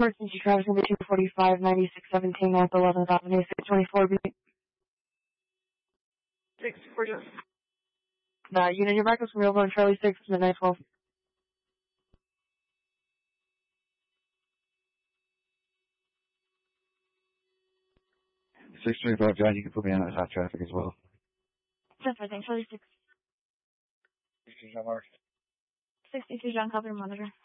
Emergency Travis number 245, 9617 North 11th Avenue, 624 B. 624 John. Unit, your backups will be over on Charlie 6, midnight 12. 625 John, you can put me on that hot traffic as well. 10-5, Charlie 6. 62 John Mark. 62 John, copy monitor.